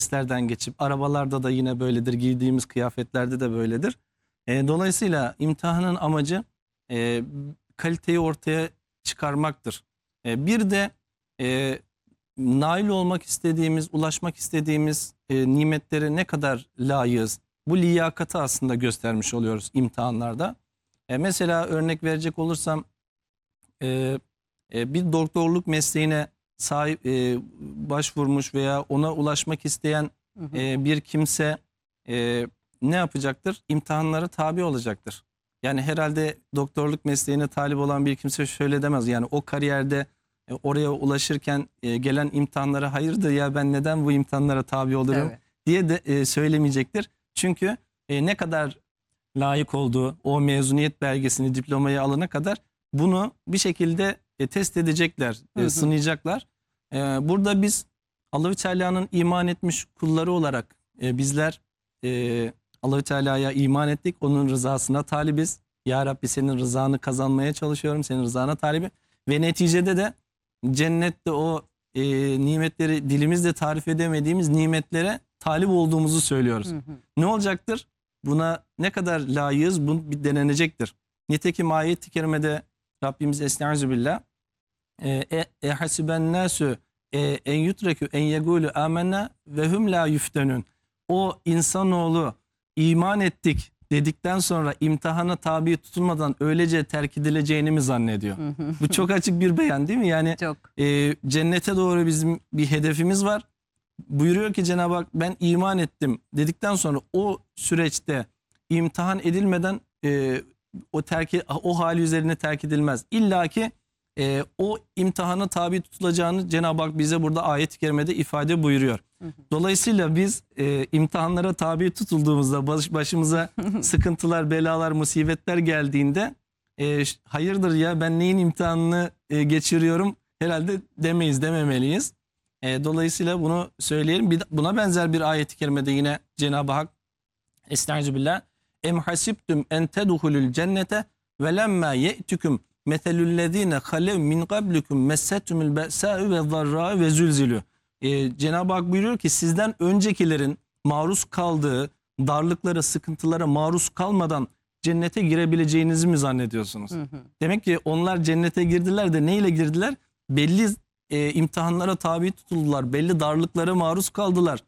testlerden geçip, arabalarda da yine böyledir, giydiğimiz kıyafetlerde de böyledir. Dolayısıyla imtihanın amacı kaliteyi ortaya çıkarmaktır. Bir de nail olmak istediğimiz, ulaşmak istediğimiz nimetlere ne kadar layığız? Bu liyakatı aslında göstermiş oluyoruz imtihanlarda. Mesela örnek verecek olursam bir doktorluk mesleğine sahip başvurmuş veya ona ulaşmak isteyen bir kimse ne yapacaktır? İmtihanlara tabi olacaktır. Yani herhalde doktorluk mesleğine talip olan bir kimse şöyle demez. Yani o kariyerde oraya ulaşırken gelen imtihanlara hayırdır ya ben neden bu imtihanlara tabi olurum Evet. diye de söylemeyecektir. Çünkü ne kadar layık olduğu o mezuniyet belgesini, diplomayı alana kadar bunu bir şekilde test edecekler, sınayacaklar. Burada biz Allahü Teala'nın iman etmiş kulları olarak bizler Allahü Teala'ya iman ettik. Onun rızasına talibiz. Ya Rabbi senin rızanı kazanmaya çalışıyorum. Senin rızana talibim. Ve neticede de cennette o nimetleri dilimizle tarif edemediğimiz nimetlere talip olduğumuzu söylüyoruz. Ne olacaktır? Buna ne kadar layığız bu bir denenecektir. Nitekim ayet-i kerimede Rabbimiz Estağfirullah hasiben nasu en yutreku en yegulu amennâ ve hum la yuftenun. O insanoğlu iman ettik dedikten sonra imtihana tabi tutulmadan öylece terk edileceğini mi zannediyor? Bu çok açık bir beyan değil mi? Yani Çok. Cennete doğru bizim bir hedefimiz var. Buyuruyor ki Cenab-ı Hak ben iman ettim dedikten sonra o süreçte imtihan edilmeden o hali üzerine terk edilmez. İlla ki o imtihana tabi tutulacağını Cenab-ı Hak bize burada ayet-i kerimede ifade buyuruyor. Dolayısıyla biz imtihanlara tabi tutulduğumuzda başımıza sıkıntılar, belalar, musibetler geldiğinde hayırdır ya ben neyin imtihanını geçiriyorum herhalde dememeliyiz. Dolayısıyla bunu söyleyelim. Buna benzer bir ayet-i kerimede yine Cenab-ı Hak Estağfirullah em hasibtum en tedhulul cennete ve lemma ye'tukum meselüllezine halev min qablikum messetumul ba'sa'u ve zarra'u ve zülzilü. Cenab-ı Hak buyuruyor ki sizden öncekilerin maruz kaldığı darlıklara, sıkıntılara maruz kalmadan cennete girebileceğinizi mi zannediyorsunuz? Demek ki onlar cennete girdiler de neyle girdiler? Belli imtihanlara tabi tutuldular. Belli darlıklara maruz kaldılar.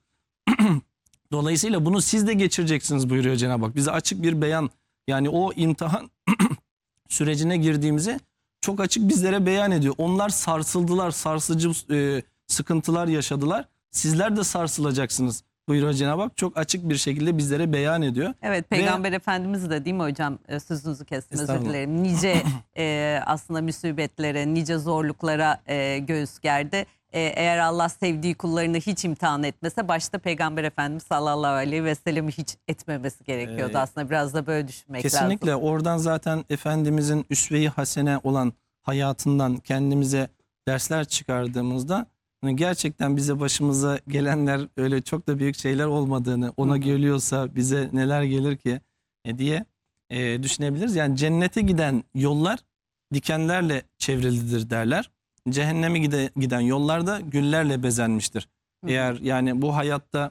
Dolayısıyla bunu siz de geçireceksiniz buyuruyor Cenab-ı Hak. Bize açık bir beyan, yani o imtihan sürecine girdiğimizi çok açık bizlere beyan ediyor. Onlar sarsıldılar, sarsıcı sıkıntılar yaşadılar. Sizler de sarsılacaksınız buyuruyor Cenab-ı Hak. Çok açık bir şekilde bizlere beyan ediyor. Evet, Peygamber Efendimiz de değil mi hocam, sözünüzü kestim özür Estağfurullah. dilerim. Nice aslında musibetlere, nice zorluklara göğüs gerdi. Eğer Allah sevdiği kullarını hiç imtihan etmese başta Peygamber Efendimiz sallallahu aleyhi ve sellem'i hiç etmemesi gerekiyordu. Aslında biraz da böyle düşünmek lazım. Kesinlikle oradan zaten Efendimizin üsve-i hasene olan hayatından kendimize dersler çıkardığımızda hani gerçekten bize başımıza gelenler öyle çok da büyük şeyler olmadığını, ona geliyorsa bize neler gelir ki diye düşünebiliriz. Yani cennete giden yollar dikenlerle çevrilidir derler. Cehenneme giden yollar da güllerle bezenmiştir. Eğer yani bu hayatta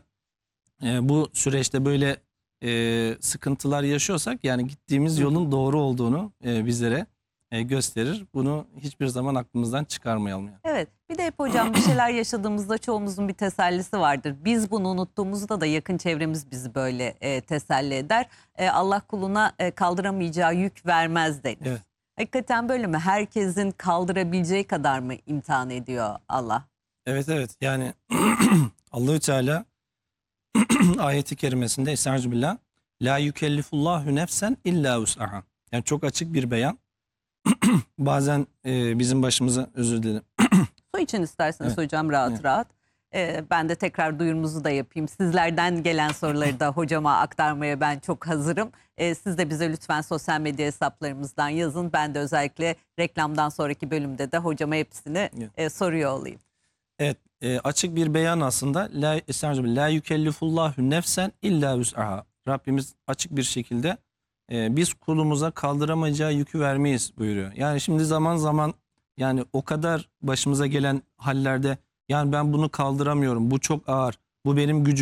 bu süreçte böyle sıkıntılar yaşıyorsak yani gittiğimiz yolun doğru olduğunu bizlere gösterir. Bunu hiçbir zaman aklımızdan çıkarmayalım. Yani. Evet, bir de hep hocam bir şeyler yaşadığımızda çoğumuzun bir tesellisi vardır. Biz bunu unuttuğumuzda da yakın çevremiz bizi böyle teselli eder. Allah kuluna kaldıramayacağı yük vermez denir. Evet. Hakikaten böyle mi? Herkesin kaldırabileceği kadar mı imtihan ediyor Allah? Evet yani Allahü Teala ayeti kerimesinde Estağfirullah la yükellifullahu nefsen illa vus'aha. Yani çok açık bir beyan. Bazen bizim başımıza özür dilerim. Su için isterseniz Evet. hocam rahat Evet. rahat. Ben de tekrar duyurumuzu da yapayım. Sizlerden gelen soruları da hocama aktarmaya ben çok hazırım. Siz de bize lütfen sosyal medya hesaplarımızdan yazın. Ben de özellikle reklamdan sonraki bölümde de hocama hepsini soruyor olayım. Evet, açık bir beyan aslında. La yükellifullahu nefsen illa vus'aha. Rabbimiz açık bir şekilde biz kulumuza kaldıramayacağı yükü vermeyiz buyuruyor. Yani şimdi zaman zaman yani o kadar başımıza gelen hallerde yani ben bunu kaldıramıyorum, bu çok ağır, Bu benim gücüm.